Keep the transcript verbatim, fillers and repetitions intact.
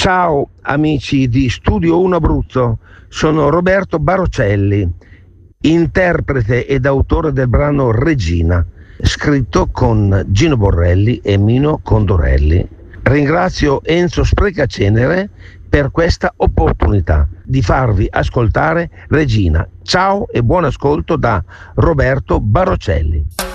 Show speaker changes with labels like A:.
A: Ciao amici di Studio uno Abruzzo, sono Roberto Barocelli, interprete ed autore del brano Regina, scritto con Gino Borrelli e Mino Condorelli. Ringrazio Enzo Sprecacenere per questa opportunità di farvi ascoltare Regina. Ciao e buon ascolto da Roberto Barocelli.